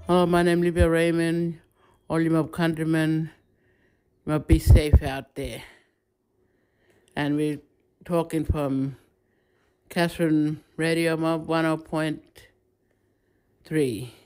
Hello, my name is Libya Raymond. All you my countrymen, you must be safe out there. And we're talking from Catherine Radio Mob 100.3.